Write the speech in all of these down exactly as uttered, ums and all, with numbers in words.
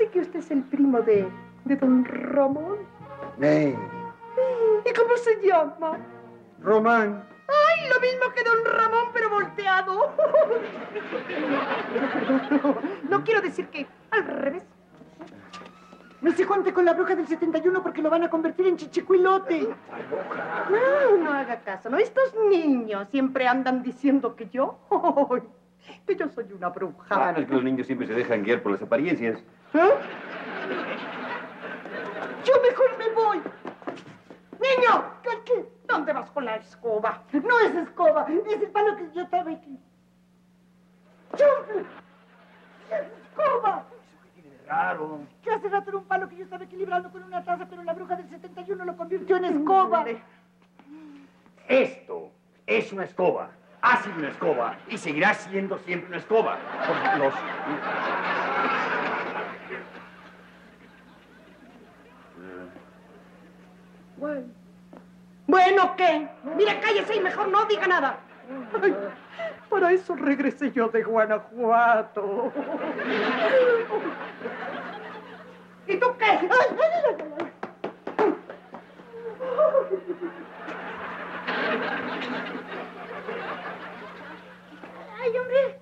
Así que usted es el primo de, de don Ramón. Hey. ¿Y cómo se llama? Román. ¡Ay, lo mismo que don Ramón, pero volteado! No, no quiero decir que al revés. No se junte con la bruja del setenta y uno porque lo van a convertir en chichicuilote. No, no haga caso, ¿no? Estos niños siempre andan diciendo que yo... que yo soy una bruja. Ah, no es que los niños siempre se dejan guiar por las apariencias. ¿Eh? Yo mejor me voy. ¡Niño! ¿Qué, qué? ¿Dónde vas con la escoba? No es escoba, es el palo que yo estaba aquí. ¡Chufle! ¡Es escoba! Raro. Que hace rato era un palo que yo estaba equilibrando con una taza, pero la bruja del setenta y uno lo convirtió en escoba. Esto es una escoba. Ha sido una escoba y seguirá siendo siempre una escoba. Por los... Bueno. ¿Bueno qué? Mira, cállese y mejor no diga nada. Ay, para eso regresé yo de Guanajuato. ¿Y tú qué? Ay, ay, ay, ay. Ay, hombre.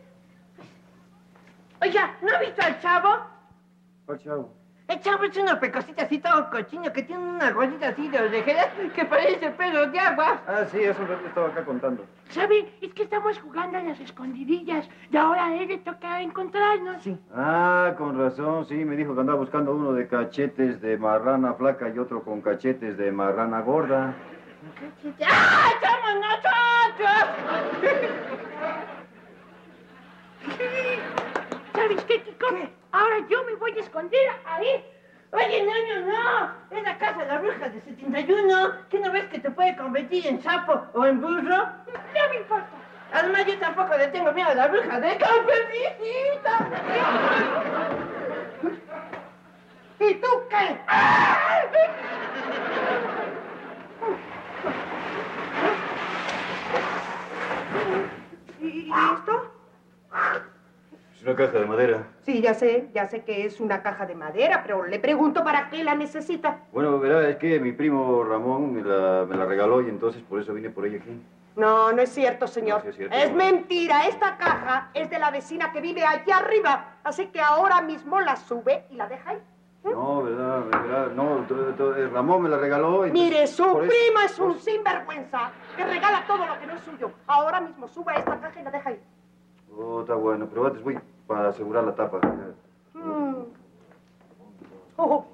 Oiga, ¿no ha visto al chavo? ¿Cuál chavo? El chavo es una pecosita así todo cochino que tiene una bolita así de orejeras que parece pelo de agua. Ah, sí, eso lo estaba acá contando. ¿Sabe? Es que estamos jugando a las escondidillas y ahora a él le toca encontrarnos. Sí. Ah, con razón, sí, me dijo que andaba buscando uno de cachetes de marrana flaca y otro con cachetes de marrana gorda. ¡Ah, somos nosotros! ¿Sabes qué, Kiko? Ahora yo me voy a esconder ahí. Oye, niño, no. Es la casa de la bruja de setenta y uno. ¿Qué no ves que te puede convertir en sapo o en burro? No me importa. Además, yo tampoco le tengo miedo a la bruja de Campeticita. ¿Y tú qué? ¿Y esto? Es una caja de madera. Sí, ya sé, ya sé que es una caja de madera, pero le pregunto para qué la necesita. Bueno, verá, es que mi primo Ramón me la, me la regaló y entonces por eso vine por ella aquí. No, no es cierto, señor. No, sí es cierto. Es mentira. Esta caja es de la vecina que vive allá arriba. Así que ahora mismo la sube y la deja ahí. No, verdad, verdad, no, to- to- eh, Ramón me la regaló. entonces, Mire, su por eso- primo es un por- sinvergüenza que regala todo lo que no es suyo. Ahora mismo sube esta caja y la deja ahí. Oh, está bueno, pero antes voy para asegurar la tapa. Mm. Oh.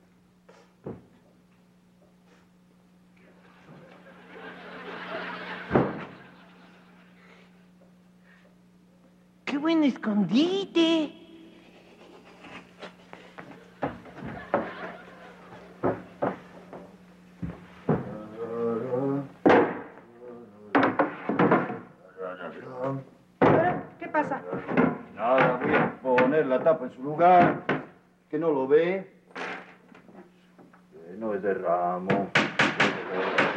¡Qué buen escondite! ¿Qué pasa? Nada, voy a poner la tapa en su lugar. Que no lo ve. Eh, No es de Ramón.